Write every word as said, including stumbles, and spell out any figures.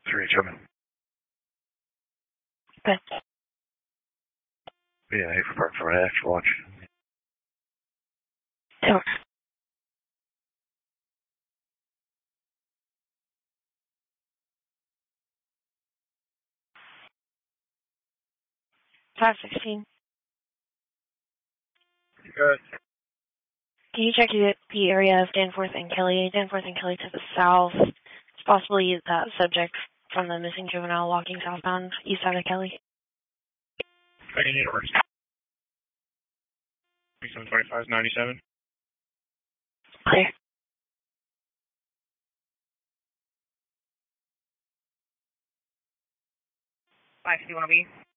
Three, German. Okay. Yeah, hey, for for after watch. Two. Five sixteen. Good. Can you check the, the area of Danforth and Kelly? Danforth and Kelly to the south. It's possibly that subject from the missing juvenile walking southbound east side of Kelly. Second University. seven twenty-five, ninety-seven. Clear. five two one B.